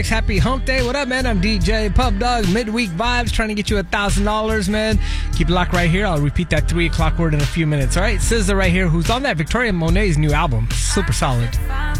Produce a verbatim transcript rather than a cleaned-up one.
Happy hump day. What up, man? I'm D J Pub Dog, Midweek Vibes, trying to get you a thousand dollars, man. Keep it locked right here. I'll repeat that three o'clock word in a few minutes. All right, S Z A right here, who's on that Victoria Monet's new album. Super solid.